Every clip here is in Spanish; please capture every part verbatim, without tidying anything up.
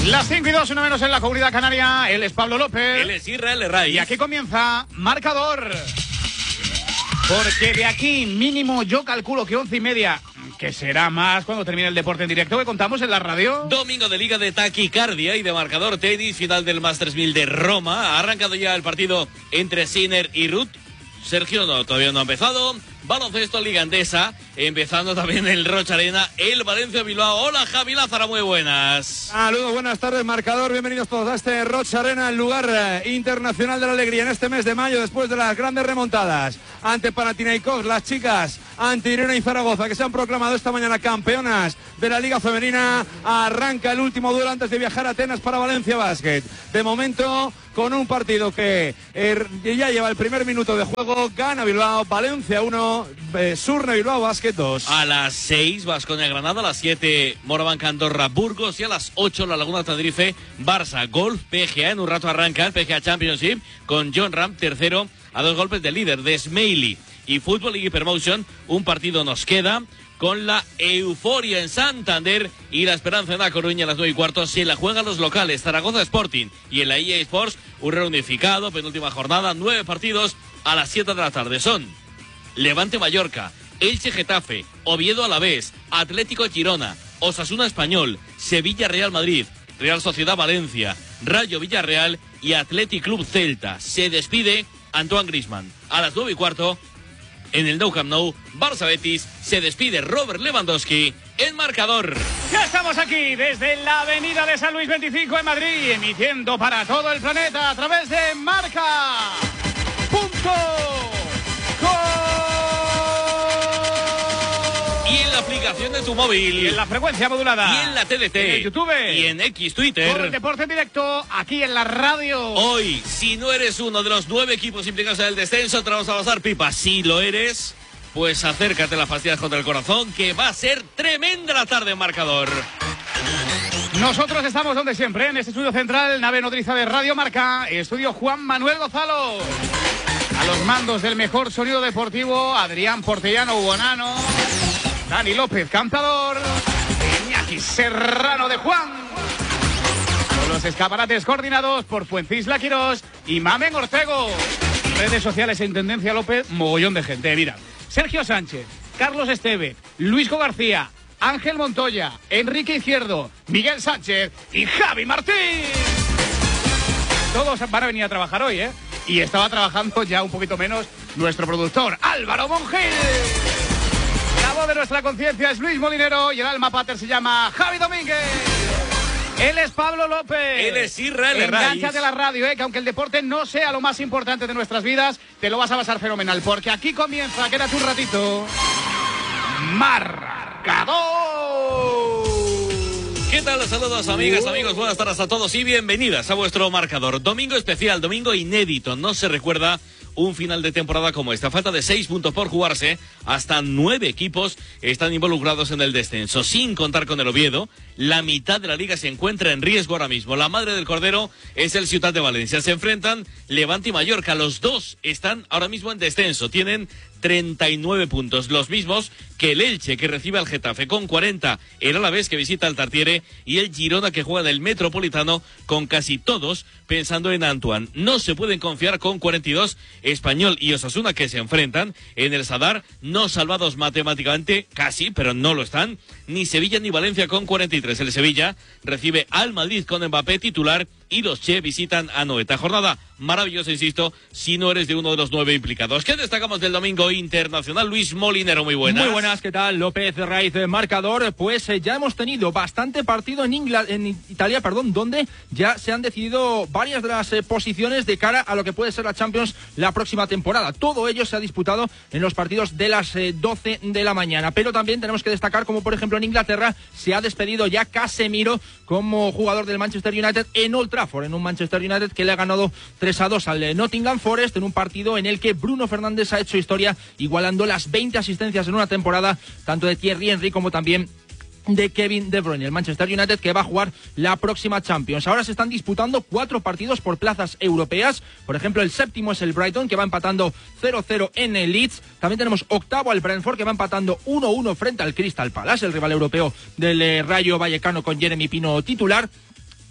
Las cinco y dos, una menos en la Comunidad Canaria. Él es Pablo López. Él es Israel Herraiz. Y aquí comienza Marcador. Porque de aquí mínimo yo calculo que once y media, que será más cuando termine el deporte en directo que contamos en la radio. Domingo de Liga de Taquicardia y de Marcador Tenis, final del Masters mil de Roma. Ha arrancado ya el partido entre Sinner y Ruth. Sergio no, todavía no ha empezado. Baloncesto, Liga Endesa, empezando también el Rocha Arena, el Valencia Bilbao. Hola Javi Lázaro, muy buenas. Saludos, buenas tardes, Marcador, bienvenidos todos a este Rocha Arena, el lugar eh, internacional de la alegría en este mes de mayo, después de las grandes remontadas ante Panathinaikos, las chicas ante Irene y Zaragoza, que se han proclamado esta mañana campeonas de la Liga Femenina. Arranca el último duelo antes de viajar a Atenas para Valencia Basket. De momento, con un partido que eh, ya lleva el primer minuto de juego, gana Bilbao, Valencia uno, eh, Surne Bilbao Basket dos. A las seis, Baskonia Granada, a las siete, Morabanca Andorra Burgos y a las ocho, La Laguna Tenerife Barça Golf P G A. En un rato arranca el P G A Championship con John Ram, tercero, a dos golpes del líder de Smiley. Y Fútbol League Hypermotion, un partido nos queda con la euforia en Santander y la esperanza en La Coruña a las nueve y cuarto. Se la juegan los locales, Zaragoza Sporting, y en la E A Sports un reunificado, penúltima jornada, nueve partidos a las siete de la tarde. Son Levante Mallorca, Elche Getafe, Oviedo Alavés, Atlético Girona, Osasuna Español, Sevilla Real Madrid, Real Sociedad Valencia, Rayo Villarreal y Athletic Club Celta. Se despide Antoine Griezmann. A las nueve y cuarto, en el Nou Camp Nou, Barça Betis, se despide Robert Lewandowski en Marcador. Ya estamos aquí desde la avenida de San Luis veinticinco en Madrid, emitiendo para todo el planeta a través de Marca. Punto. Y en la aplicación de tu móvil. Y en la frecuencia modulada. Y en la T D T. Y en YouTube. Y en X Twitter. Todo el deporte en directo aquí en la radio. Hoy, si no eres uno de los nueve equipos implicados en el descenso, te vamos a pasar pipa. Si lo eres, pues acércate a las pastillas contra el corazón, que va a ser tremenda la tarde en Marcador. Nosotros estamos donde siempre, en este estudio central, nave nodriza de Radio Marca, estudio Juan Manuel Gonzalo. A los mandos del mejor sonido deportivo, Adrián Portellano Bonano, Dani López Cantador, Iñaki Serrano de Juan. Con los escaparates coordinados por Fuencisla Quirós y Mamen Ortego. Redes sociales en Tendencia López, mogollón de gente. Mira, Sergio Sánchez, Carlos Esteve, Luisco García, Ángel Montoya, Enrique Izquierdo, Miguel Sánchez y Javi Martín. Todos van a venir a trabajar hoy, ¿eh? Y estaba trabajando ya un poquito menos nuestro productor, Álvaro Mongil. La voz de nuestra conciencia es Luis Molinero y el alma pater se llama Javi Domínguez. Él es Pablo López. Él es Israel Herraiz. Engánchate a la radio, ¿eh? Que aunque el deporte no sea lo más importante de nuestras vidas, te lo vas a pasar fenomenal. Porque aquí comienza, quédate un ratito, Marcador. ¿Qué tal? Saludos amigas, amigos, buenas tardes a todos y bienvenidas a vuestro Marcador. Domingo especial, domingo inédito, no se recuerda un final de temporada como esta. Falta de seis puntos por jugarse, hasta nueve equipos están involucrados en el descenso, sin contar con el Oviedo. La mitad de la liga se encuentra en riesgo ahora mismo. La madre del cordero es el Ciutat de Valencia. Se enfrentan Levante y Mallorca. Los dos están ahora mismo en descenso. Tienen treinta y nueve puntos, los mismos que el Elche, que recibe al Getafe, con cuarenta, el Alavés, que visita al Tartiere, y el Girona, que juega en el Metropolitano, con casi todos pensando en Antoine. No se pueden confiar con cuarenta y dos, Español y Osasuna, que se enfrentan en el Sadar, no salvados matemáticamente, casi, pero no lo están, ni Sevilla ni Valencia con cuarenta y tres. El Sevilla recibe al Madrid con Mbappé titular, y los Che visitan a Noeta. Jornada maravillosa, insisto, si no eres de uno de los nueve implicados. ¿Qué destacamos del domingo internacional? Luis Molinero, muy buenas. Muy buenas, ¿qué tal? López Herraiz, Marcador. Pues eh, ya hemos tenido bastante partido en, Ingla en Italia, perdón, donde ya se han decidido varias de las eh, posiciones de cara a lo que puede ser la Champions la próxima temporada. Todo ello se ha disputado en los partidos de las eh, doce de la mañana. Pero también tenemos que destacar como, por ejemplo, en Inglaterra se ha despedido ya Casemiro como jugador del Manchester United en Old Trafford, en un Manchester United que le ha ganado tres a dos al Nottingham Forest, en un partido en el que Bruno Fernández ha hecho historia, igualando las veinte asistencias en una temporada, tanto de Thierry Henry como también de Kevin De Bruyne. El Manchester United que va a jugar la próxima Champions. Ahora se están disputando cuatro partidos por plazas europeas. Por ejemplo, el séptimo es el Brighton, que va empatando cero cero en el Leeds. También tenemos octavo al Brentford, que va empatando uno uno frente al Crystal Palace, el rival europeo del eh, Rayo Vallecano, con Jeremy Pino titular.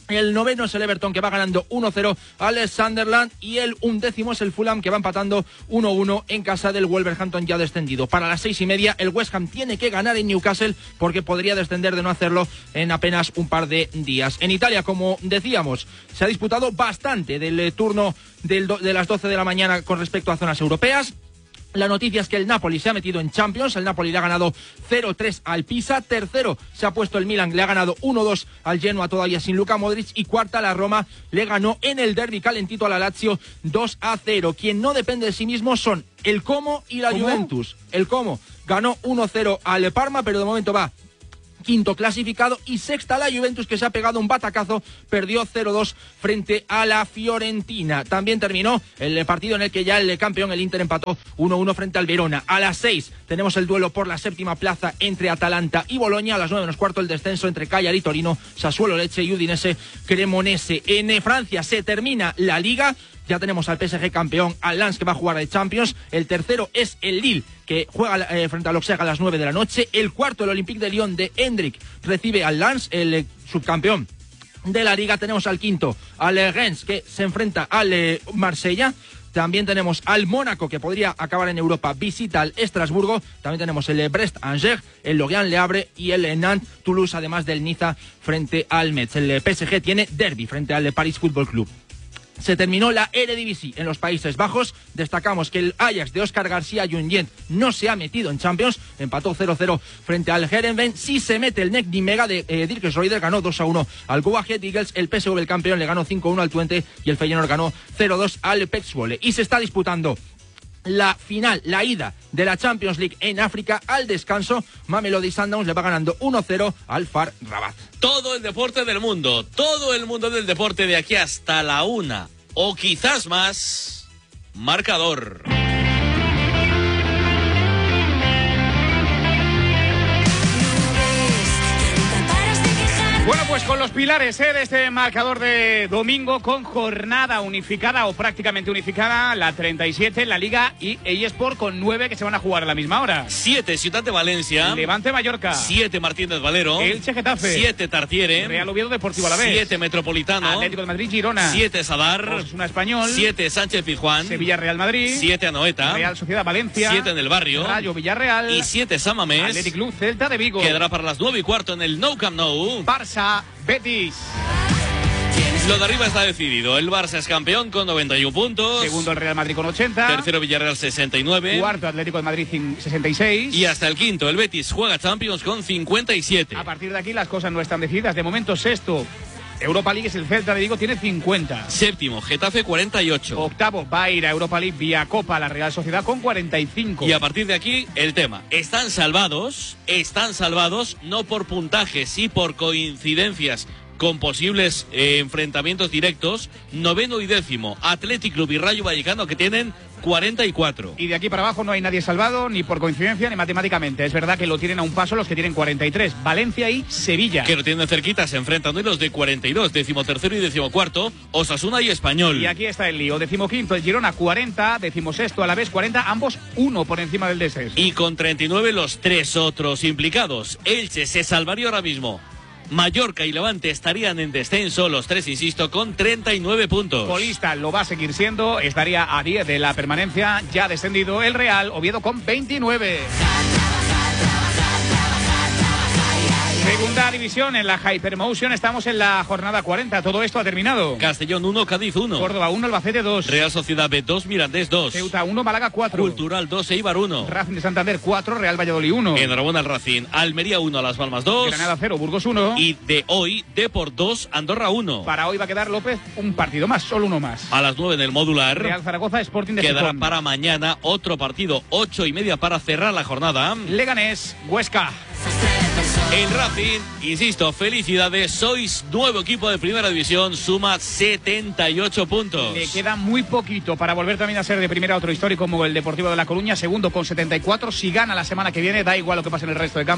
El noveno es el Everton, que va ganando uno cero al Sunderland, y el undécimo es el Fulham, que va empatando uno uno en casa del Wolverhampton, ya descendido. Para las seis y media el West Ham tiene que ganar en Newcastle, porque podría descender de no hacerlo en apenas un par de días. En Italia, como decíamos, se ha disputado bastante del eh, turno del do- de las doce de la mañana con respecto a zonas europeas. La noticia es que el Napoli se ha metido en Champions. El Napoli le ha ganado cero tres al Pisa. Tercero se ha puesto el Milan, le ha ganado uno dos al Genoa, todavía sin Luka Modric. Y cuarta, la Roma le ganó en el derbi calentito a la Lazio dos a cero. Quien no depende de sí mismo son el Como y la ¿Cómo? Juventus. El Como ganó uno cero al Parma, pero de momento va quinto clasificado, y sexta la Juventus, que se ha pegado un batacazo, perdió cero dos frente a la Fiorentina. También terminó el partido en el que ya el campeón, el Inter, empató uno uno frente al Verona. A las seis tenemos el duelo por la séptima plaza entre Atalanta y Boloña. A las nueve menos cuarto el descenso entre Cagliari, Torino, Sassuolo, Lecce y Udinese, Cremonese. En Francia se termina la Liga. Ya tenemos al P S G campeón, al Lens, que va a jugar de Champions. El tercero es el Lille, que juega eh, frente al Auxerre a las nueve de la noche. El cuarto, el Olympique de Lyon de Hendrik, recibe al Lens, el eh, subcampeón de la Liga. Tenemos al quinto, al eh, Rennes, que se enfrenta al eh, Marsella. También tenemos al Mónaco, que podría acabar en Europa, visita al Estrasburgo. También tenemos el eh, Brest-Angers, el Lorient Le Havre y el eh, Nantes-Toulouse, además del Niza frente al Metz. El eh, P S G tiene derbi frente al eh, Paris Football Club. Se terminó la Eredivisie en los Países Bajos. Destacamos que el Ajax de Óscar García Junyent no se ha metido en Champions, empató cero cero frente al Heerenveen. Sí se mete el N E C Nimega de eh, Dirk Schroeder, ganó dos a uno al Go Ahead Eagles. El P S V, el campeón, le ganó cinco uno al Twente, y el Feyenoord ganó cero dos al P E C Zwolle. Y se está disputando la final, la ida de la Champions League en África. Al descanso, Mamelodi Sundowns le va ganando uno cero al F A R Rabat. Todo el deporte del mundo, todo el mundo del deporte de aquí hasta la una, o quizás más. Marcador. Bueno, pues con los pilares ¿eh? de este marcador de domingo, con jornada unificada o prácticamente unificada, la treinta y siete, la Liga y eSport, con nueve que se van a jugar a la misma hora. siete Ciudad de Valencia. Levante Mallorca. siete Martínez Valero. Elche Getafe. siete Tartiere. Real Oviedo Deportivo Alavés. siete Metropolitano. Atlético de Madrid Girona. siete Sadar. Osasuna Español. siete Sánchez Pizjuán. Sevilla Real Madrid. siete Anoeta. Real Sociedad Valencia. siete en el Barrio. Rayo Villarreal. Y siete San Mamés. Athletic Club Celta de Vigo. Quedará para las nueve y cuarto en el Nou Camp Nou. Barça Betis. Lo de arriba está decidido. El Barça es campeón con noventa y uno puntos. Segundo el Real Madrid con ochenta. Tercero Villarreal sesenta y nueve. Cuarto Atlético de Madrid sesenta y seis. Y hasta el quinto el Betis juega Champions con cincuenta y siete. A partir de aquí las cosas no están decididas. De momento sexto Europa League es el Celta de Vigo, tiene cincuenta. Séptimo Getafe cuarenta y ocho. Octavo va a ir a Europa League vía Copa la Real Sociedad con cuarenta y cinco. Y a partir de aquí el tema. Están salvados, están salvados no por puntajes, sí por coincidencias con posibles eh, enfrentamientos directos. Noveno y décimo Athletic Club y Rayo Vallecano, que tienen cuarenta y cuatro. Y de aquí para abajo no hay nadie salvado, ni por coincidencia ni matemáticamente. Es verdad que lo tienen a un paso los que tienen cuarenta y tres. Valencia y Sevilla, que lo tienen cerquita, se enfrentan hoy los de cuarenta y dos. Décimo tercero y décimo cuarto Osasuna y Español. Y aquí está el lío. Décimo quinto el Girona cuarenta. Décimo sexto Alavés cuarenta. Ambos uno por encima del descenso. Y con treinta y nueve los tres otros implicados. Elche se salvaría ahora mismo. Mallorca y Levante estarían en descenso, los tres, insisto, con treinta y nueve puntos. Colista lo va a seguir siendo, estaría a diez de la permanencia, ya descendido el Real Oviedo con veintinueve. Segunda división en la Hypermotion, estamos en la jornada cuarenta, todo esto ha terminado. Castellón uno, Cádiz uno. Córdoba uno, Albacete dos. Real Sociedad B dos, Mirandés dos. Ceuta uno, Málaga cuatro. Cultural dos, Eibar uno. Racing de Santander cuatro, Real Valladolid uno. Enhorabuena al Racing. Almería uno, Las Palmas dos. Granada cero, Burgos uno. Y de hoy, Deport dos, Andorra uno. Para hoy va a quedar, López, un partido más, solo uno más. A las nueve en el modular. Real Zaragoza, Sporting de Quedará Gijón. para mañana otro partido, ocho y media para cerrar la jornada. Leganés, Huesca. El Racing, insisto, felicidades, sois nuevo equipo de primera división, suma setenta y ocho puntos. Le queda muy poquito para volver también a ser de primera otro histórico como el Deportivo de La Coruña, segundo con setenta y cuatro. Si gana la semana que viene, da igual lo que pase en el resto de campos,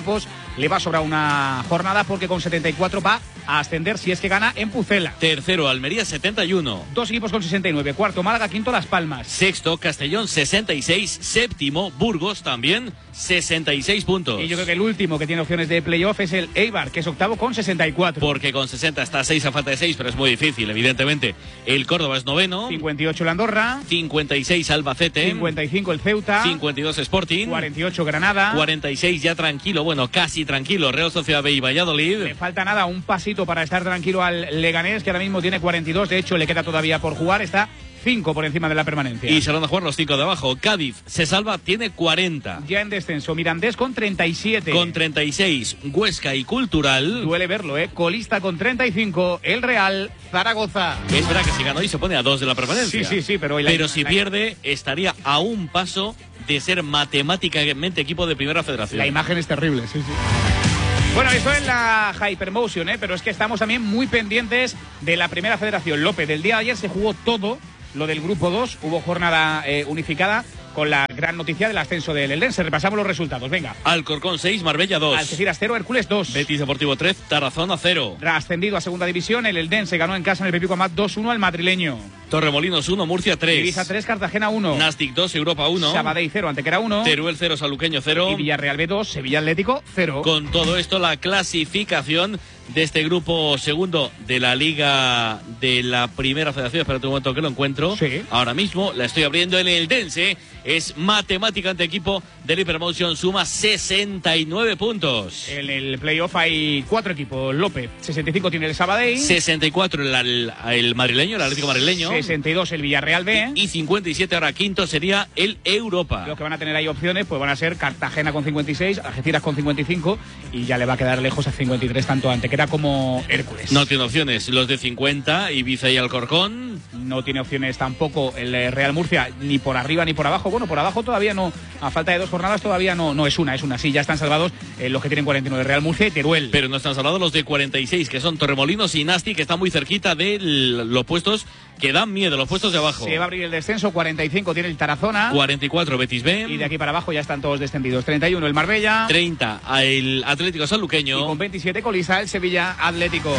le va a sobrar una jornada porque con setenta y cuatro va a ascender si es que gana en Pucela. Tercero, Almería setenta y uno. Dos equipos con sesenta y nueve. Cuarto, Málaga. Quinto, Las Palmas. Sexto, Castellón sesenta y seis. Séptimo, Burgos también sesenta y seis puntos. Y yo creo que el último que tiene opciones de playoff es el Eibar, que es octavo con sesenta y cuatro. Porque con sesenta está a seis a falta de seis, pero es muy difícil, evidentemente. El Córdoba es noveno. cincuenta y ocho el Andorra. cincuenta y seis Albacete. cincuenta y cinco el Ceuta. cincuenta y dos Sporting. cuarenta y ocho Granada. cuarenta y seis ya tranquilo, bueno, casi tranquilo, Real Sociedad B y Valladolid. Le falta nada, un pasito para estar tranquilo al Leganés, que ahora mismo tiene cuarenta y dos. De hecho, le queda todavía por jugar. Está cinco por encima de la permanencia. Y se van a jugar los cinco de abajo. Cádiz se salva, tiene cuarenta. Ya en descenso, Mirandés con treinta y siete. Con treinta y seis, Huesca y Cultural. Duele verlo, ¿eh? Colista con treinta y cinco, el Real Zaragoza. Es verdad que si gana hoy se pone a dos de la permanencia. Sí, sí, sí, pero... Pero si pierde, estaría a un paso de ser matemáticamente equipo de primera federación. La imagen es terrible, sí, sí. Bueno, eso es la Hypermotion, ¿eh? Pero es que estamos también muy pendientes de la primera federación. López, del día de ayer se jugó todo lo del grupo dos, hubo jornada eh, unificada con la gran noticia del ascenso del Eldense. Repasamos los resultados, venga. Alcorcón seis, Marbella dos. Algeciras cero, Hércules dos. Betis Deportivo tres, Tarazona cero. Ascendido a segunda división, el Eldense ganó en casa en el Pepico Amat dos uno al madrileño. Torremolinos uno, Murcia tres. Ibiza tres, Cartagena uno. Nastic dos, Europa uno. Sabadell cero, Antequera uno. Teruel cero, Saluqueño cero. Y Villarreal B dos, Sevilla Atlético cero. Con todo esto, la clasificación de este grupo segundo de la Liga de la Primera Federación. Espérate un momento que lo encuentro. Sí. Ahora mismo la estoy abriendo. El Eldense es matemáticamente equipo del Hypermotion, suma sesenta y nueve puntos. En el playoff hay cuatro equipos. López, sesenta y cinco tiene el Sabadell. sesenta y cuatro el, el, el madrileño, el Atlético madrileño. sesenta y dos el Villarreal B. Y cincuenta y siete ahora quinto sería el Europa. Los que van a tener ahí opciones pues van a ser Cartagena con cincuenta y seis, Algeciras con cincuenta y cinco y ya le va a quedar lejos a cincuenta y tres tanto Antequera como Hércules. No tiene opciones los de cincuenta, Ibiza y Alcorcón. No tiene opciones tampoco el Real Murcia, ni por arriba ni por abajo. Bueno, por abajo todavía no, a falta de dos jornadas todavía no, no es una, es una. Sí, ya están salvados eh, los que tienen cuarenta y nueve, Real Murcia y Teruel. Pero no están salvados los de cuarenta y seis, que son Torremolinos y Nasti, que están muy cerquita de los puestos que dan miedo, los puestos de abajo. Se va a abrir el descenso, cuarenta y cinco tiene el Tarazona. cuarenta y cuatro Betis B. Y de aquí para abajo ya están todos descendidos. treinta y uno el Marbella. treinta el Atlético Sanluqueño. Y con veintisiete colista el Sevilla Atlético.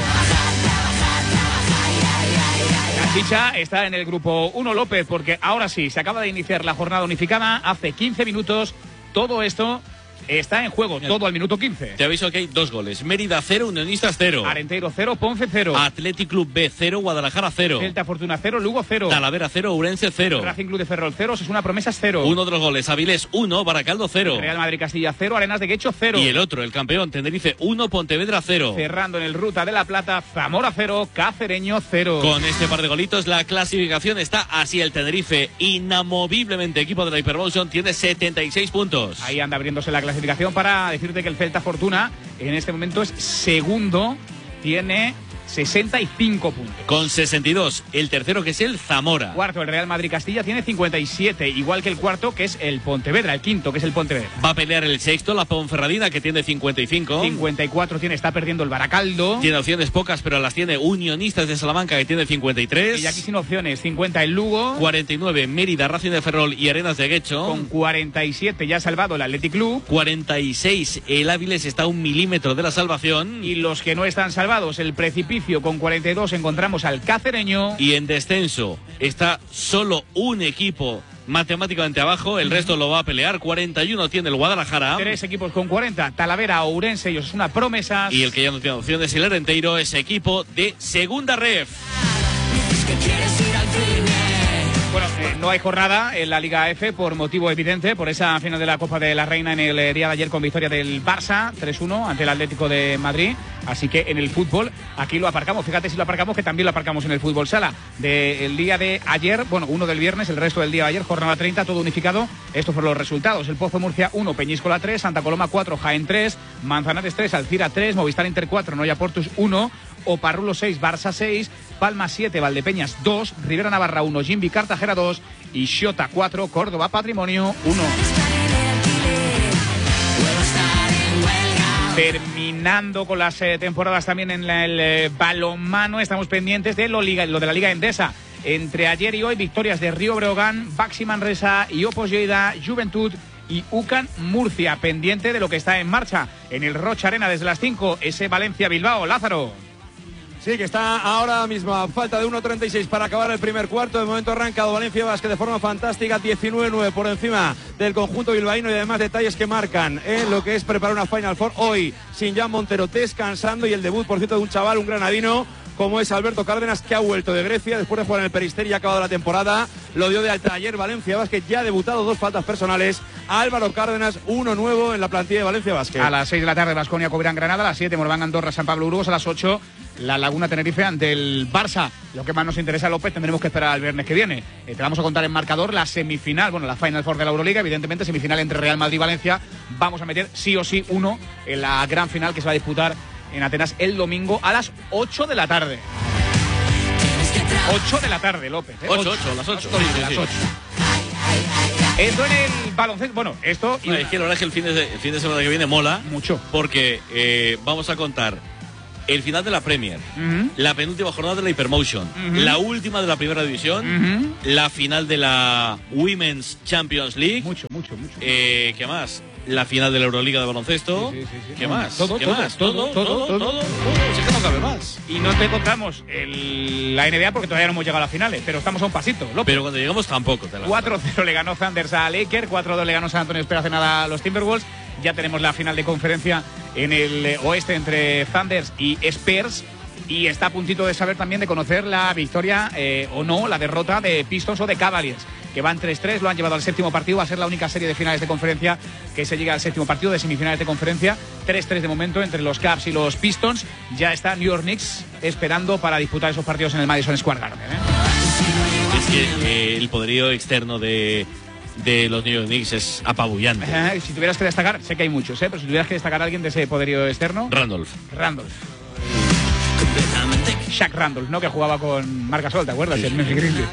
La chicha está en el grupo uno, López, porque ahora sí, se acaba de iniciar la jornada unificada. Hace quince minutos todo esto está en juego, todo al minuto quince. Te aviso que hay dos goles. Mérida cero, Unionistas cero. Arenteiro cero, Ponce cero. Athletic Club B cero, Guadalajara cero. Celta Fortuna cero, Lugo cero. Talavera cero, Ourense cero. Racing Club de Ferrol cero, Osasuna Promesas cero. Uno de los goles, Avilés uno, Baracaldo cero. Real Madrid Castilla cero, Arenas de Guecho cero. Y el otro, el campeón, Tenerife uno, Pontevedra cero. Cerrando en el Ruta de la Plata, Zamora cero, Cacereño cero. Con este par de golitos la clasificación está así. El Tenerife, inamoviblemente equipo de la Hypermotion, tiene setenta y seis puntos. Ahí anda abriéndose la clasificación para decirte que el Celta Fortuna en este momento es segundo, tiene sesenta y cinco puntos. Con sesenta y dos, el tercero que es el Zamora. Cuarto, el Real Madrid Castilla, tiene cincuenta y siete, igual que el cuarto que es el Pontevedra, el quinto que es el Pontevedra. Va a pelear el sexto, la Ponferradina, que tiene cincuenta y cinco. cincuenta y cuatro tiene, está perdiendo el Baracaldo. Tiene opciones pocas, pero las tiene Unionistas de Salamanca, que tiene cincuenta y tres. Y aquí sin opciones, cincuenta el Lugo. cuarenta y nueve, Mérida, Racing de Ferrol y Arenas de Guecho. Con cuarenta y siete ya ha salvado el Athletic Club. cuarenta y seis, el Áviles está a un milímetro de la salvación. Y los que no están salvados, el Precipicio con cuarenta y dos, encontramos al Cacereño. Y en descenso está solo un equipo matemáticamente abajo, el resto lo va a pelear. cuarenta y uno tiene el Guadalajara. Tres equipos con cuarenta, Talavera, Ourense y Osasuna Promesas. Y el que ya no tiene opciones, el Arenteiro, es equipo de segunda ref. Bueno, eh, no hay jornada en la Liga F por motivo evidente, por esa final de la Copa de la Reina en el eh, día de ayer con victoria del Barça, tres uno ante el Atlético de Madrid. Así que en el fútbol aquí lo aparcamos, fíjate si lo aparcamos, que también lo aparcamos en el fútbol sala. Del día de ayer, bueno, uno del viernes, el resto del día de ayer, jornada treinta, todo unificado. Estos fueron los resultados: el Pozo Murcia uno, Peñíscola tres, Santa Coloma cuatro, Jaén tres, Manzanares tres, Alcira tres, Movistar Inter cuatro, Noia Portus uno, Oparrulo seis, Barça seis, Palma siete, Valdepeñas dos, Rivera Navarra uno, Jimbi Cartagena dos y Xota cuatro, Córdoba Patrimonio uno. Terminando con las eh, temporadas también en la, el eh, balonmano, estamos pendientes de lo, liga, lo de la Liga Endesa. Entre ayer y hoy, victorias de Río Breogán, Baxi Manresa y Opos Lleida, Juventud y U C A N Murcia, pendiente de lo que está en marcha en el Rocha Arena desde las cinco, ese Valencia-Bilbao. Lázaro. Sí, que está ahora mismo a falta de uno treinta y seis para acabar el primer cuarto. De momento ha arrancado Valencia Basket de forma fantástica, diecinueve nueve por encima del conjunto bilbaíno, y además detalles que marcan en lo que es preparar una Final Four hoy sin Jan Montero descansando, y el debut, por cierto, de un chaval, un granadino como es Alberto Cárdenas, que ha vuelto de Grecia después de jugar en el Peristeri y ha acabado la temporada. Lo dio de alta ayer Valencia Basket, ya ha debutado, dos faltas personales. Álvaro Cárdenas, uno nuevo en la plantilla de Valencia Basket. A las seis de la tarde Baskonia Covirán Granada, a las siete Moraván Andorra San Pablo Burgos, a las ocho la Laguna Tenerife ante el Barça. Lo que más nos interesa, López, tendremos que esperar al viernes que viene. Eh, te vamos a contar en marcador la semifinal, bueno, la Final Four de la Euroliga, evidentemente semifinal entre Real Madrid y Valencia. Vamos a meter sí o sí uno en la gran final que se va a disputar en Atenas el domingo a las ocho de la tarde. ocho de la tarde, López. ¿eh? ocho, ocho, las ocho. Sí, sí, las ocho. Esto en el baloncesto, bueno, esto... No, es que la verdad es que el fin de, el fin de semana que viene mola mucho, porque eh, vamos a contar el final de la Premier, uh-huh. la penúltima jornada de la Hypermotion, uh-huh. la última de la primera división, uh-huh. la final de la Women's Champions League. Mucho, mucho, mucho. Eh, ¿Qué más? La final de la Euroliga de baloncesto. Sí, sí, sí, sí. ¿Qué no, más? Todo, ¿Qué todo, más? todo, todo, todo, todo, todo, todo, todo. Sí, es que no cabe más. Y no te contamos el, la N B A porque todavía no hemos llegado a las finales, pero estamos a un pasito, López. Pero cuando lleguemos tampoco. cuatro cero le ganó Thunders a Lakers, cuatro dos le ganó San Antonio Spurs hace nada a los Timberwolves. Ya tenemos la final de conferencia en el oeste entre Thunders y Spurs. Y está a puntito de saber también, de conocer la victoria eh, o no, la derrota de Pistons o de Cavaliers, que van tres tres, lo han llevado al séptimo partido. Va a ser la única serie de finales de conferencia que se llega al séptimo partido de semifinales de conferencia. tres tres de momento entre los Cavs y los Pistons. Ya está New York Knicks esperando para disputar esos partidos en el Madison Square Garden, ¿eh? Es que eh, el poderío externo de, de los New York Knicks es apabullante. Eh, si tuvieras que destacar, sé que hay muchos, ¿eh? Pero si tuvieras que destacar a alguien de ese poderío externo... Randolph. Randolph. Shaq Randolph, ¿no? Que jugaba con Marc Gasol, ¿te acuerdas? Sí, sí. El Memphis Grizzlies.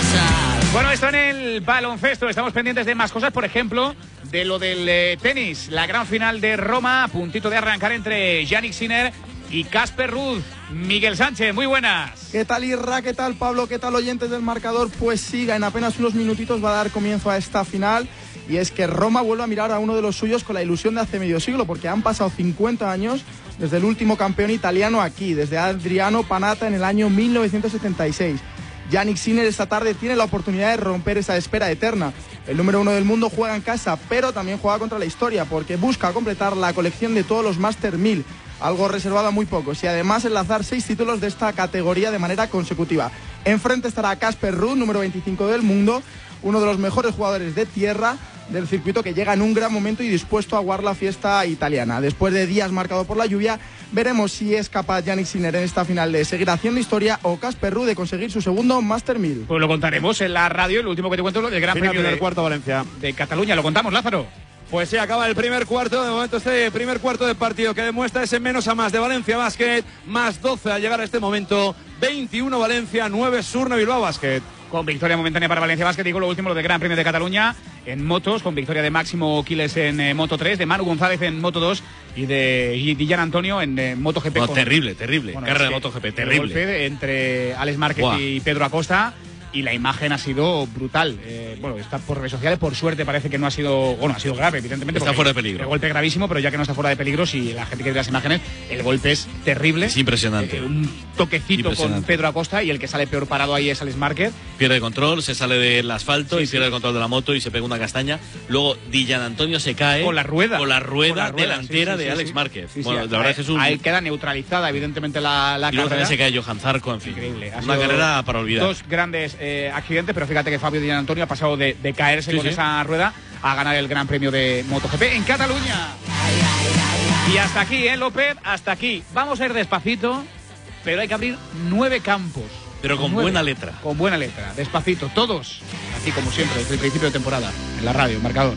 Bueno, esto en el baloncesto. Estamos pendientes de más cosas, por ejemplo, de lo del eh, tenis. La gran final de Roma, a puntito de arrancar entre Jannik Sinner y Casper Ruud. Miguel Sánchez, muy buenas. ¿Qué tal, Irra? ¿Qué tal, Pablo? ¿Qué tal, oyentes del marcador? Pues siga, en apenas unos minutitos va a dar comienzo a esta final. Y es que Roma vuelve a mirar a uno de los suyos con la ilusión de hace medio siglo, porque han pasado cincuenta años desde el último campeón italiano aquí, desde Adriano Panatta en el año mil novecientos setenta y seis. Jannik Sinner esta tarde tiene la oportunidad de romper esa espera eterna. El número uno del mundo juega en casa, pero también juega contra la historia, porque busca completar la colección de todos los Master mil, algo reservado a muy pocos, y además enlazar seis títulos de esta categoría de manera consecutiva. Enfrente estará Casper Ruud, número veinticinco del mundo, uno de los mejores jugadores de tierra del circuito, que llega en un gran momento y dispuesto a aguar la fiesta italiana. Después de días marcados por la lluvia, veremos si es capaz Jannik Sinner en esta final de seguir haciendo historia o Casper Ruud de conseguir su segundo Master mil. Pues lo contaremos en la radio. Lo último que te cuento es lo del Gran Final Premio del de, cuarto Valencia de Cataluña. Lo contamos, Lázaro. Pues sí, acaba el primer cuarto. De momento este primer cuarto de partido que demuestra ese menos a más de Valencia Basket, más doce al llegar a este momento, veintiuno Valencia, nueve Surne Bilbao Basket. Con victoria momentánea para Valencia Basket. Digo lo último, lo del Gran Premio de Cataluña en motos, con victoria de Máximo Quiles en eh, Moto tres, de Manu González en Moto dos y de Dillan Antonio en eh, MotoGP. No, con... terrible, terrible. Bueno, carrera es de MotoGP, el terrible. Golpe entre Alex Márquez Buah. y Pedro Acosta. Y la imagen ha sido brutal. Eh, bueno, está por redes sociales, por suerte parece que no ha sido, bueno, ha sido grave, evidentemente. Está fuera de peligro. El golpe es gravísimo, pero ya que no está fuera de peligro, si la gente quiere ver las imágenes, el golpe es terrible. Es impresionante. Eh, un toquecito con Pedro Acosta y el que sale peor parado ahí es Alex Márquez. Pierde control, se sale del asfalto sí, y sí. pierde el control de la moto y se pega una castaña. Luego Dillan Antonio se cae. Con la rueda. Con la rueda, con la rueda delantera sí, sí, de sí, Alex sí. Márquez. Sí, sí, bueno, sí, la verdad es que es un... Ahí queda neutralizada, evidentemente, la, la y luego carrera. también se cae Johan Zarco, en fin. Increíble. Ha una sido carrera para olvidar. Dos grandes eh, accidentes, pero fíjate que Fabio Dillan Antonio ha pasado de, de caerse sí, con sí. esa rueda a ganar el Gran Premio de MotoGP en Cataluña. Y hasta aquí, ¿eh, López? Hasta aquí. Vamos a ir despacito, pero hay que abrir nueve campos. Pero con nueve, buena letra. Con buena letra, despacito, todos. Así como siempre, desde el principio de temporada, en la radio, marcador.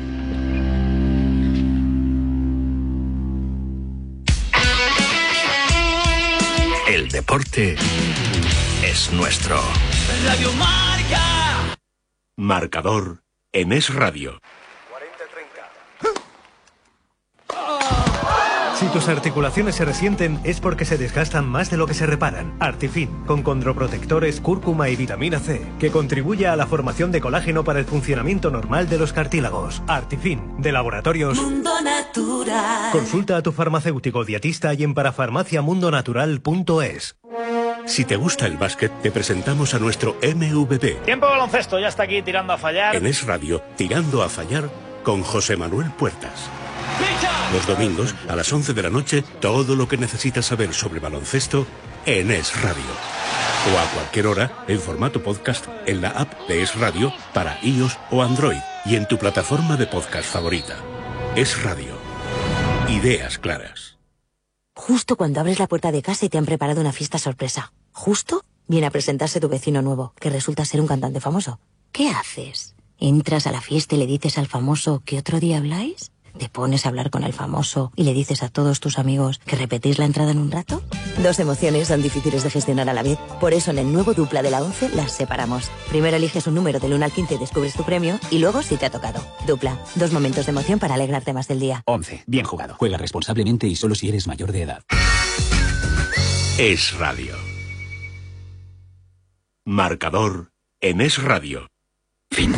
El deporte es nuestro. Radio Marca. Marcador en Es Radio. Si tus articulaciones se resienten es porque se desgastan más de lo que se reparan. Artifin, con condroprotectores, cúrcuma y vitamina C, que contribuye a la formación de colágeno para el funcionamiento normal de los cartílagos. Artifin, de Laboratorios Mundo Natural. Consulta a tu farmacéutico dietista y en parafarmacia mundo natural punto es. Si te gusta el básquet, te presentamos a nuestro M V P. Tiempo de baloncesto, ya está aquí tirando a fallar. En Es Radio, Tirando a Fallar, con José Manuel Puertas. Los domingos, a las once de la noche, todo lo que necesitas saber sobre baloncesto en Es Radio. O a cualquier hora, en formato podcast, en la app de Es Radio, para iOS o Android, y en tu plataforma de podcast favorita. Es Radio. Ideas claras. Justo cuando abres la puerta de casa y te han preparado una fiesta sorpresa. Justo viene a presentarse tu vecino nuevo, que resulta ser un cantante famoso. ¿Qué haces? ¿Entras a la fiesta y le dices al famoso que otro día habláis? ¿Te pones a hablar con el famoso y le dices a todos tus amigos que repetís la entrada en un rato? Dos emociones son difíciles de gestionar a la vez. Por eso en el nuevo Dupla de la once las separamos. Primero eliges un número del uno al quince y descubres tu premio, y luego si te ha tocado. Dupla, dos momentos de emoción para alegrarte más del día. once. Bien jugado. Juega responsablemente y solo si eres mayor de edad. Es Radio. Marcador en Es Radio. Fin.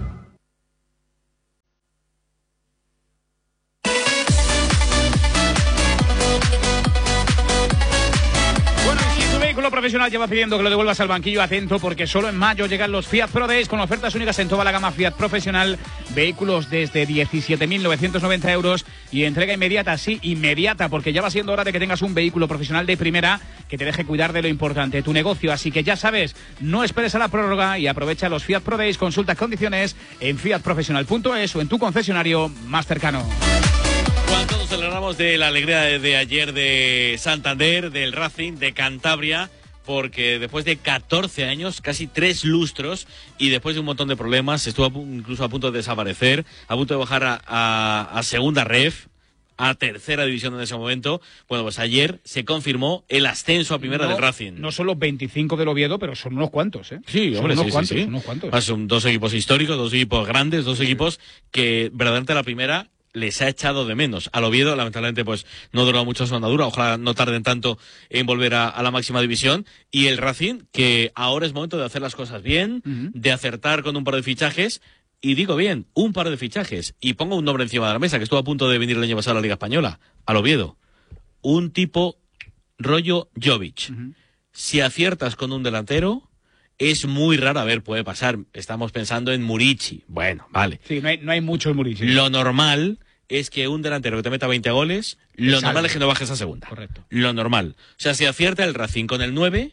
Profesional lleva pidiendo que lo devuelvas al banquillo, atento, porque solo en mayo llegan los Fiat Pro Days con ofertas únicas en toda la gama Fiat Profesional, vehículos desde diecisiete mil novecientos noventa euros y entrega inmediata, sí, inmediata, porque ya va siendo hora de que tengas un vehículo profesional de primera que te deje cuidar de lo importante, tu negocio. Así que ya sabes, no esperes a la prórroga y aprovecha los Fiat Pro Days. Consulta condiciones en fiat profesional punto es o en tu concesionario más cercano. Juan, todos celebramos de la alegría de, de ayer de Santander, del Racing, de Cantabria, porque después de catorce años, casi tres lustros, y después de un montón de problemas, estuvo a, incluso a punto de desaparecer, a punto de bajar a, a, a segunda ref, a tercera división en ese momento. Bueno, pues ayer se confirmó el ascenso a primera no, del Racing. No son los veinticinco del Oviedo, pero son unos cuantos, ¿eh? Sí, son hombre, unos sí, cuantos, sí, sí. Son unos cuantos. Ah, son dos equipos históricos, dos equipos grandes, dos sí. equipos que verdaderamente la primera les ha echado de menos. Al Oviedo, lamentablemente, pues no duró mucho su andadura. Ojalá no tarden tanto en volver a, a la máxima división. Y el Racing, que ahora es momento de hacer las cosas bien, uh-huh. de acertar con un par de fichajes. Y digo bien, un par de fichajes. Y pongo un nombre encima de la mesa, que estuvo a punto de venir el año pasado a la Liga Española, al Oviedo. Un tipo rollo Jovic. Uh-huh. Si aciertas con un delantero, es muy raro. A ver, puede pasar. Estamos pensando en Murici. Bueno, vale. Sí, no hay, no hay mucho en Murici. Lo normal es que un delantero que te meta veinte goles, lo salve. normal es que no bajes a segunda. Correcto. Lo normal. O sea, si acierta el Racing con el nueve,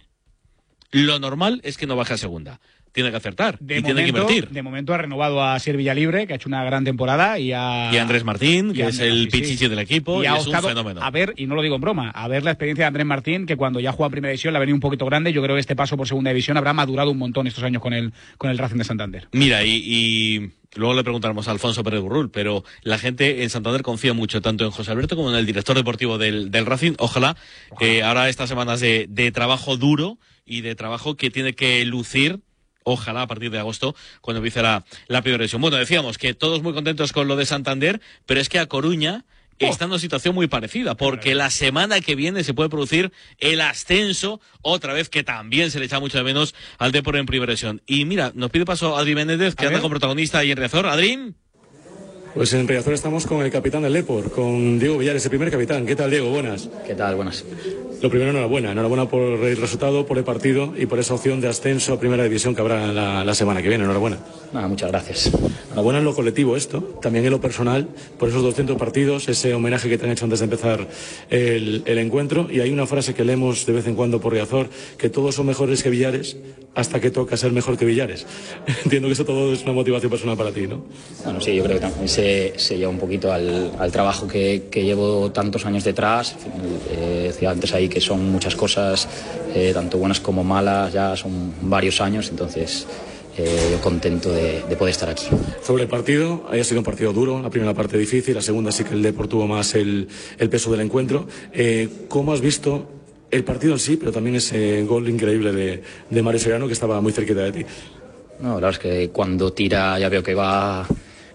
lo normal es que no baje a segunda. Tiene que acertar de y momento, tiene que invertir. De momento ha renovado a Sir Villalibre, que ha hecho una gran temporada, y a, y a Andrés Martín, que a es Andrés, el sí, pichichi sí. del equipo, y, y es un fenómeno. A ver, y no lo digo en broma, a ver la experiencia de Andrés Martín, que cuando ya juega en primera división le ha venido un poquito grande. Yo creo que este paso por segunda división habrá madurado un montón estos años con el, con el Racing de Santander. Mira, y, y luego le preguntaremos a Alfonso Pérez Burrul, pero la gente en Santander confía mucho tanto en José Alberto como en el director deportivo del, del Racing. Ojalá, eh, ahora estas semanas de, de trabajo duro y de trabajo que tiene que lucir, ojalá a partir de agosto, cuando empiece la, la primera división. Bueno, decíamos que todos muy contentos con lo de Santander, pero es que a Coruña oh. está en una situación muy parecida, porque la semana que viene se puede producir el ascenso, otra vez, que también se le echa mucho de menos al Depor en primera división. Y mira, nos pide paso Adri Méndez, que a anda ver. Con protagonista ahí en Riazor. Adri. Pues en Riazor estamos con el capitán del Depor, con Diego Villares, el primer capitán. ¿Qué tal, Diego? Buenas. ¿Qué tal? Buenas. Lo primero, enhorabuena. Enhorabuena por el resultado, por el partido y por esa opción de ascenso a primera división que habrá la, la semana que viene. Enhorabuena. Nada, muchas gracias. Enhorabuena en lo colectivo esto, también en lo personal, por esos doscientos partidos, ese homenaje que te han hecho antes de empezar el, el encuentro. Y hay una frase que leemos de vez en cuando por Riazor, que todos son mejores que Villares hasta que toca ser mejor que Villares. Entiendo que eso todo es una motivación personal para ti, ¿no? Bueno, sí, yo creo que también se, se lleva un poquito al, al trabajo que, que llevo tantos años detrás. Eh, decía antes ahí que son muchas cosas, eh, tanto buenas como malas, ya son varios años, entonces eh, yo contento de, de poder estar aquí. Sobre el partido, haya sido un partido duro, la primera parte difícil, la segunda sí que el Depor tuvo más el, el peso del encuentro. Eh, ¿Cómo has visto el partido en sí, pero también ese gol increíble de, de Mario Soriano, que estaba muy cerquita de ti? No, la verdad es que cuando tira ya veo que va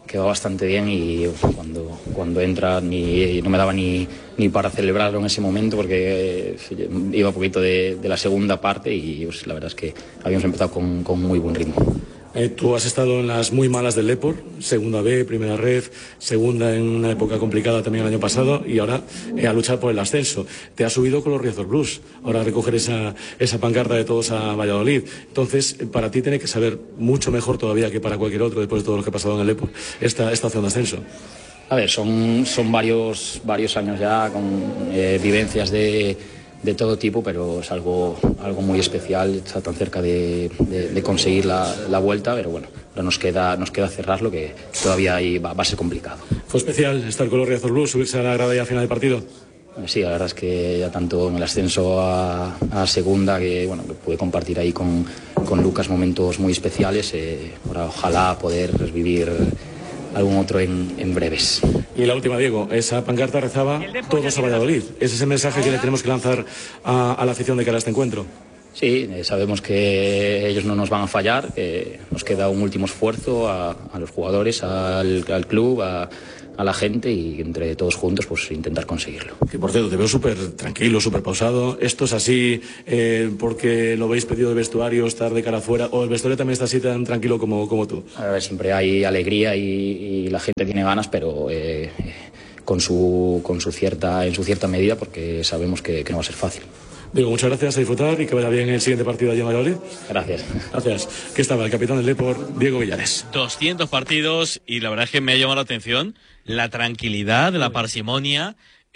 que va bastante bien y cuando, cuando entra ni, no me daba ni, ni para celebrarlo en ese momento porque eh, iba un poquito de, de la segunda parte y pues, la verdad es que habíamos empezado con, con muy buen ritmo. Eh, tú has estado en las muy malas del Depor, segunda B, primera red, segunda en una época complicada también el año pasado y ahora eh, a luchar por el ascenso. Te has subido con los Riazor Blues, ahora a recoger esa, esa pancarta de todos a Valladolid. Entonces, eh, para ti tiene que saber mucho mejor todavía que para cualquier otro, después de todo lo que ha pasado en el Depor, esta, esta opción de ascenso. A ver, son, son varios, varios años ya con eh, vivencias de... de todo tipo, pero es algo, algo muy especial, está tan cerca de, de, de conseguir la, la vuelta, pero bueno, ahora nos queda, nos queda cerrarlo, que todavía ahí va, va a ser complicado. ¿Fue especial estar con los Riazor Blues, subirse a la grada ya a final del partido? Sí, la verdad es que ya tanto en el ascenso a, a segunda, que bueno, que pude compartir ahí con, con Lucas momentos muy especiales, eh, ahora ojalá poder vivir algún otro en, en breves. Y la última, Diego, esa pancarta rezaba todos a Valladolid. ¿Ese es el mensaje que le tenemos que lanzar a, a la afición de cara a este encuentro? Sí, eh, sabemos que ellos no nos van a fallar, que nos queda un último esfuerzo a, a los jugadores, al, al club, a, a la gente y entre todos juntos pues intentar conseguirlo. Que por cierto, te veo súper tranquilo, súper pausado. ¿Esto es así eh, porque lo veis pedido del vestuario, estar de cara afuera, o el vestuario también está así tan tranquilo como, como tú? A ver, siempre hay alegría y, y la gente tiene ganas, pero eh, con su, con su cierta, en su cierta medida, porque sabemos que, que no va a ser fácil. Diego, muchas gracias, a disfrutar y que vaya bien el siguiente partido allí en Valladolid. Gracias. Gracias. Que estaba el capitán del Depor, Diego Villares. doscientos partidos y la verdad es que me ha llamado la atención la tranquilidad, la parsimonia,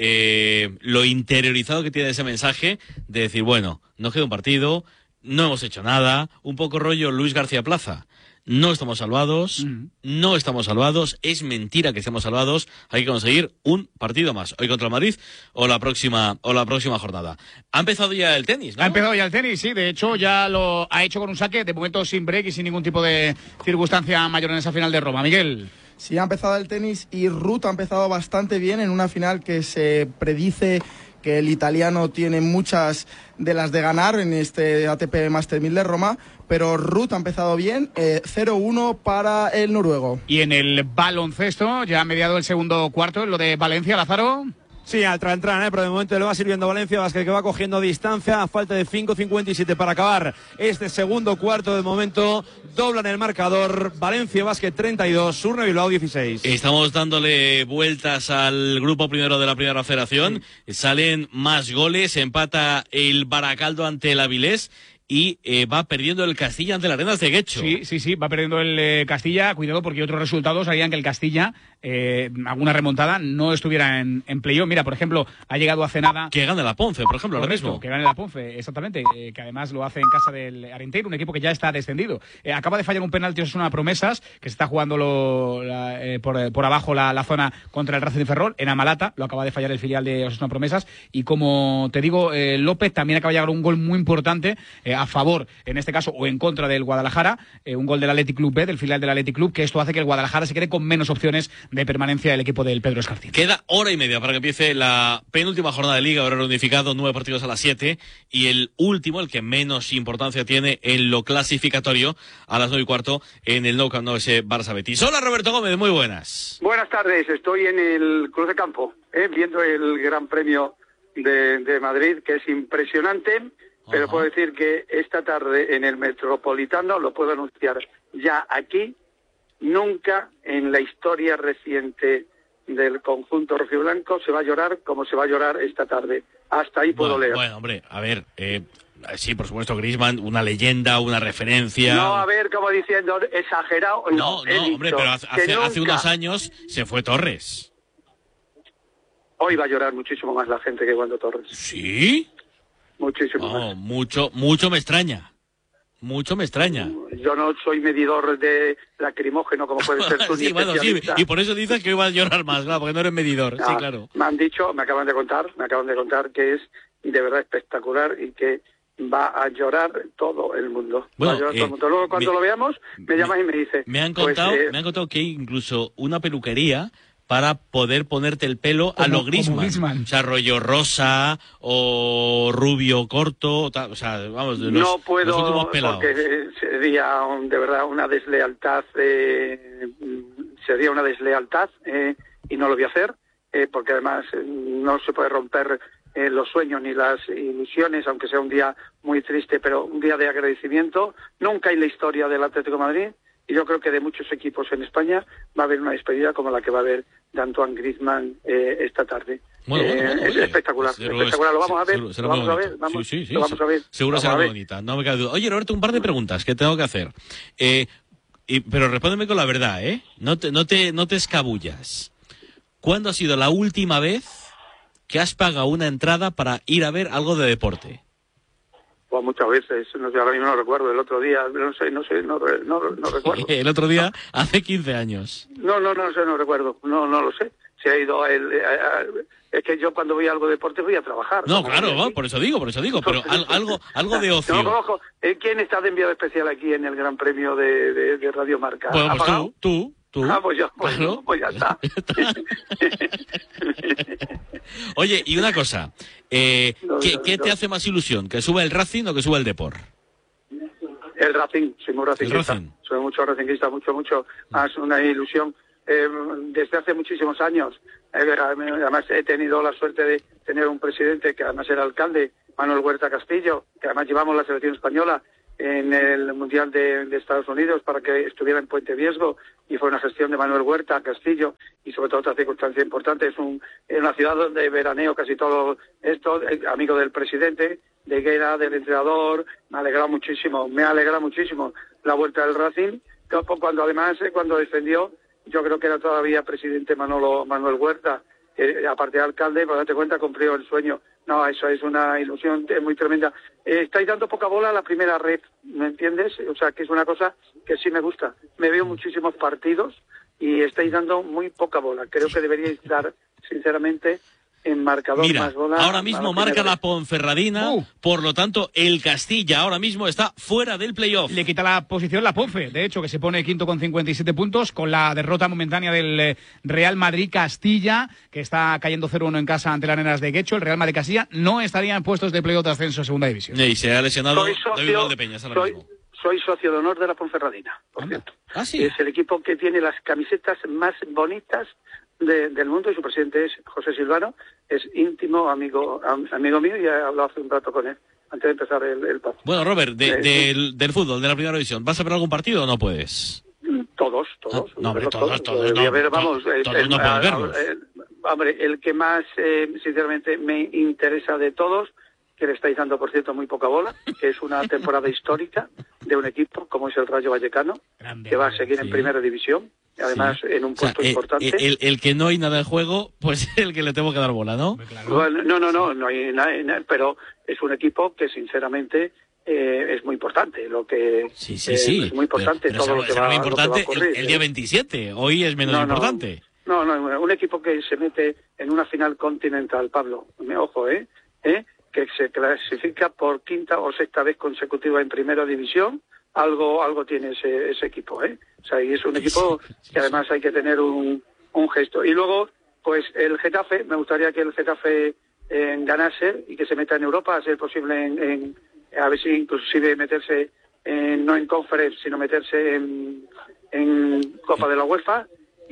eh, lo interiorizado que tiene ese mensaje de decir, bueno, nos queda un partido, no hemos hecho nada, un poco rollo Luis García Plaza. No estamos salvados, mm. no estamos salvados, es mentira que estemos salvados, hay que conseguir un partido más, hoy contra el Madrid o la próxima o la próxima jornada. Ha empezado ya el tenis, ¿no? Ha empezado ya el tenis, sí, de hecho ya lo ha hecho con un saque, de momento sin break y sin ningún tipo de circunstancia mayor en esa final de Roma. Miguel. Sí, ha empezado el tenis y Ruth ha empezado bastante bien en una final que se predice que el italiano tiene muchas de las de ganar en este A T P Master mil de Roma, pero Ruth ha empezado bien, eh, cero uno para el noruego. Y en el baloncesto, ya ha mediado el segundo cuarto, lo de Valencia, Lázaro. Sí, al tran-tran, ¿eh? Pero de momento le va sirviendo Valencia Basket, que va cogiendo distancia a falta de cinco cincuenta y siete para acabar este segundo cuarto. De momento doblan el marcador, Valencia Basket treinta y dos, Surne Bilbao dieciséis. Estamos dándole vueltas al grupo primero de la primera federación, sí. Salen más goles, empata el Baracaldo ante el Avilés y eh, va perdiendo el Castilla ante el Arenas de Guecho. Sí, sí, sí, va perdiendo el eh, Castilla. Cuidado porque otros resultados harían que el Castilla, eh, alguna remontada, no estuviera en, en playoff. Mira, por ejemplo, ha llegado hace nada... Que gane la Ponce, por ejemplo, ahora mismo. Que gane la Ponce, exactamente. Eh, que además lo hace en casa del Arenteiro, un equipo que ya está descendido. Eh, acaba de fallar un penalti Osasuna Promesas, que se está jugando lo, la, eh, por, por abajo la, la zona contra el Racing de Ferrol, en Amalata. Lo acaba de fallar el filial de Osasuna Promesas. Y como te digo, eh, López también acaba de llegar un gol muy importante eh, a favor, en este caso, o en contra del Guadalajara, eh, un gol del Athletic Club B, del filial del Athletic Club, que esto hace que el Guadalajara se quede con menos opciones de permanencia del equipo del Pedro Escarcín. Queda hora y media para que empiece la penúltima jornada de Liga, horario unificado, nueve partidos a las siete, y el último, el que menos importancia tiene en lo clasificatorio, a las nueve y cuarto, en el Nou Camp Nou, ese Barça Betis. Hola, Roberto Gómez, muy buenas. Buenas tardes, estoy en el Cruz de Campo, eh, viendo el Gran Premio de, de Madrid, que es impresionante. Pero puedo decir que esta tarde en el Metropolitano, lo puedo anunciar ya aquí, nunca en la historia reciente del conjunto rojiblanco se va a llorar como se va a llorar esta tarde. Hasta ahí puedo bueno, leer. Bueno, hombre, a ver, eh, sí, por supuesto, Griezmann, una leyenda, una referencia. No, a ver, como diciendo, exagerado. No, no, no hombre, pero hace, hace, hace unos años se fue Torres. Hoy va a llorar muchísimo más la gente que cuando Torres. ¿Sí? Muchísimo no, más. Mucho, mucho me extraña. Mucho me extraña. Yo no soy medidor de lacrimógeno como puede ser tú. Sí, bueno, sí, y por eso dices que hoy vas a llorar más, claro, porque no eres medidor. No, sí, claro. Me han dicho, me acaban de contar, me acaban de contar que es de verdad espectacular y que va a llorar todo el mundo. Bueno, va a llorar eh, todo el mundo. Luego cuando me, lo veamos, me llamas y me dices. Me han contado, pues, eh, me han contado que hay incluso una peluquería para poder ponerte el pelo como, a lo Griezmann. O sea, rollo rosa o rubio corto, tal, o sea, vamos, de los, no puedo, los últimos pelados. Porque sería un, de verdad una deslealtad, eh, sería una deslealtad eh, y no lo voy a hacer, eh, porque además eh, no se puede romper eh, los sueños ni las ilusiones, aunque sea un día muy triste, pero un día de agradecimiento. Nunca en la historia del Atlético de Madrid, y yo creo que de muchos equipos en España, va a haber una despedida como la que va a haber de Antoine Griezmann eh, esta tarde. Bueno, eh, bueno, es oye, espectacular, seguro espectacular. es- Lo vamos a ver, seguro- será lo muy vamos a ver, bonito. vamos, Sí, sí, sí, lo vamos a ver. Seguro Vamos será a muy ver. bonita, no me cabe duda. Oye, Roberto, un par de preguntas que tengo que hacer. Eh, y, pero respóndeme con la verdad, ¿eh? No te, no te, no te escabullas. ¿Cuándo ha sido la última vez que has pagado una entrada para ir a ver algo de deporte? Pues muchas veces, no sé, ahora mismo no recuerdo, el otro día, no sé, no sé, no, re- no, no recuerdo. El otro día, hace quince años. No, no, no sé, no recuerdo, no, no lo sé. Se ha ido a él, a- a- es que yo cuando voy a algo de deporte voy a trabajar. No, Como claro, voy no, aquí. por eso digo, por eso digo, pero al- algo, algo de ocio. No conozco. Eh, ¿Quién está de enviado especial aquí en el Gran Premio de, de, de Radio Marca? Bueno, ¿Ha pues pagado? tú, tú, tú. Ah, pues ya, pues, Claro. pues ya está. Oye, y una cosa, eh, No, ¿qué, no, qué no. te hace más ilusión? ¿Que suba el Racing o que suba el Depor? El Racing, soy muy racinguista. Racing. Soy mucho racinguista, mucho, mucho. Más una ilusión eh, desde hace muchísimos años. Eh, además he tenido la suerte de tener un presidente que además era alcalde, Manuel Huerta Castillo, que además llevamos la selección española en el Mundial de, de Estados Unidos para que estuviera en Puente Viesgo, y fue una gestión de Manuel Huerta Castillo, y sobre todo otra circunstancia importante, es un, es una ciudad donde veraneo casi todo esto, eh, amigo del presidente, de Higuera, del entrenador. Me alegra muchísimo, me alegra muchísimo la vuelta del Racing, que cuando además, eh, cuando defendió, yo creo que era todavía presidente Manolo, Manuel Huerta, eh, aparte de alcalde, para darte cuenta, cumplió el sueño. No, eso es una ilusión eh, muy tremenda. Eh, estáis dando poca bola a la primera red, ¿me entiendes? O sea, que es una cosa que sí me gusta. Me veo muchísimos partidos y estáis dando muy poca bola. Creo que deberíais dar, sinceramente, en marcador Mira, más bola. ahora a mismo la marca primera la red. Ponferradina, Uh. por lo tanto, el Castilla ahora mismo está fuera del playoff. Le quita la posición la Ponfe, de hecho, que se pone quinto con cincuenta y siete puntos, con la derrota momentánea del eh, Real Madrid-Castilla, que está cayendo cero uno en casa ante las Nenas de Guecho. El Real Madrid-Castilla no estaría en puestos de playoff de ascenso a segunda división. Y se ha lesionado Soy David socio, Valdepeñas ahora soy, mismo. soy socio de honor de la Ponferradina, por cierto. Ah, sí. Es el equipo que tiene las camisetas más bonitas de- del mundo, y su presidente es José Silvano, es íntimo amigo am- amigo mío, y he hablado hace un rato con él, antes de empezar el, el partido. Bueno, Robert, de- Eh, del, del fútbol, de la primera división, ¿vas a ver algún partido o no puedes? Todos, todos. Ah, no, hombre, verlos todos, todos, Eh, no, voy a ver, to- vamos, eh, todos el- no puedes ah, verlos. eh, hombre, el que más, eh, sinceramente, me interesa de todos, que le estáis dando, por cierto, muy poca bola, que es una temporada histórica de un equipo como es el Rayo Vallecano, que va a seguir en sí. primera división, y además Sí. en un O sea, puesto eh, importante. eh, el, el que no hay nada en juego, pues el que le tengo que dar bola, ¿no? Bueno, no, no, no, no hay nada, pero es un equipo que sinceramente eh, es muy importante. Lo que Sí, sí, eh, sí. es muy importante Pero- pero todo lo será- que será va, muy lo que va importante a ocurrir. el, el día ¿eh? veintisiete. Hoy es menos No, no. importante. No, no, un equipo que se mete en una final continental, Pablo, me- ojo, ¿eh? ¿eh? Que se clasifica por quinta o sexta vez consecutiva en primera división, algo algo tiene ese, ese equipo, ¿eh? O sea, y es un equipo que además hay que tener un, un gesto. Y luego, pues el Getafe, me gustaría que el Getafe eh, ganase y que se meta en Europa, a ser posible en, en a ver si inclusive meterse en, no en Conference, sino meterse en, en Copa de la UEFA.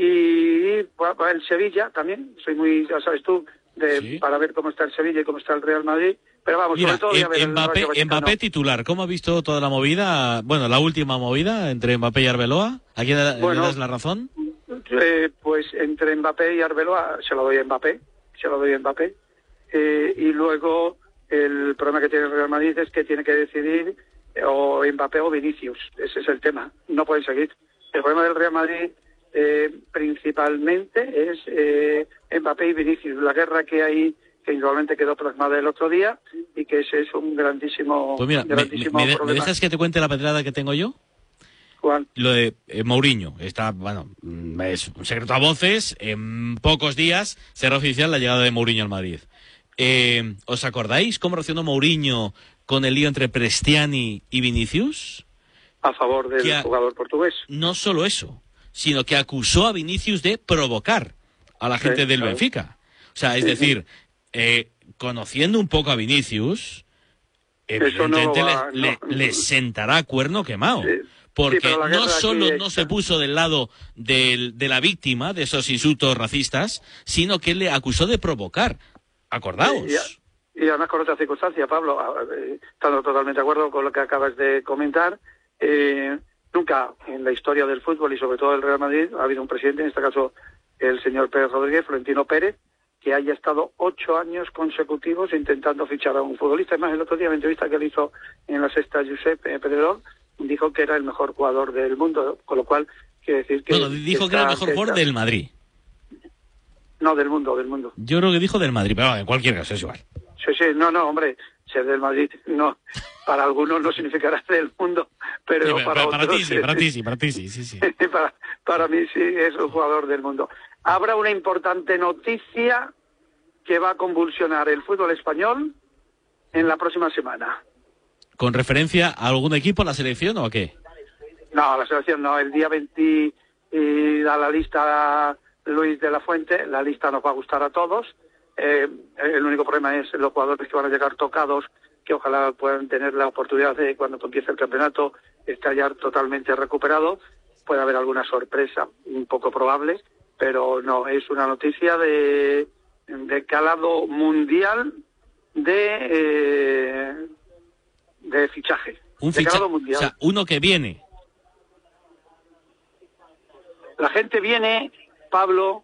Y bueno, el Sevilla también, soy muy, ya sabes tú, de, para ver cómo está el Sevilla y cómo está el Real Madrid. Pero vamos, Mira, sobre todo voy a ver em- el Mbappé, Rayo Vallecano. Mbappé titular. ¿Cómo ha visto toda la movida? Bueno, la última movida entre Mbappé y Arbeloa. ¿A quién le, Bueno. le das la razón? Eh, pues entre Mbappé y Arbeloa se lo doy a Mbappé, se lo doy a Mbappé. Eh, y luego el problema que tiene el Real Madrid es que tiene que decidir eh, o Mbappé o Vinicius. Ese es el tema. No pueden seguir. El problema del Real Madrid eh, principalmente es eh, Mbappé y Vinicius. La guerra que hay, que igualmente quedó plasmada el otro día, y que ese es un grandísimo, Pues mira, me, grandísimo me- me de- problema. ¿me dejas que te cuente la pedrada que tengo yo? Juan. Lo de eh, Mourinho. Está, bueno, mm, es un secreto a voces. En pocos días será oficial la llegada de Mourinho al Madrid. Eh, ¿Os acordáis cómo reaccionó Mourinho con el lío entre Prestiani y Vinicius? A favor del Que a- jugador portugués. No solo eso, sino que acusó a Vinicius de provocar a la gente Sí, del claro. Benfica. O sea, es Sí, decir, eh, conociendo un poco a Vinicius, Eso no evidentemente va- le, no. le- le sentará cuerno quemado. Sí. porque sí, no solo no se puso del lado del, de la víctima de esos insultos racistas, sino que le acusó de provocar. Acordaos. Y, y además con otra circunstancia, Pablo, estando totalmente de acuerdo con lo que acabas de comentar, eh, nunca en la historia del fútbol y sobre todo del Real Madrid ha habido un presidente, en este caso el señor Pérez Rodríguez, Florentino Pérez, que haya estado ocho años consecutivos intentando fichar a un futbolista. Además, el otro día en la entrevista que le hizo en la Sexta Josep Pedrerol, dijo que era el mejor jugador del mundo, con lo cual quiere decir que... Bueno, dijo que era el mejor jugador del Madrid. No, del mundo, del mundo. Yo creo que dijo del Madrid, pero en cualquier caso es igual. Sí, sí, no, no, hombre, ser del Madrid no, para algunos no significará del mundo, pero sí, para, para, para otros... ti sí, para ti sí, para ti sí, sí, sí. para, para mí sí es un jugador del mundo. Habrá una importante noticia que va a convulsionar el fútbol español en la próxima semana. ¿Con referencia a algún equipo, a la selección o a qué? No, la selección no, el día veinte y da la lista Luis de la Fuente, la lista nos va a gustar a todos. Eh, el único problema es los jugadores que van a llegar tocados, que ojalá puedan tener la oportunidad de, cuando empiece el campeonato, estar ya totalmente recuperado. Puede haber alguna sorpresa, un poco probable, pero no, es una noticia de, de calado mundial de, eh, de fichaje. Un de fichaje, calado mundial. O sea, uno que viene. La gente viene, Pablo,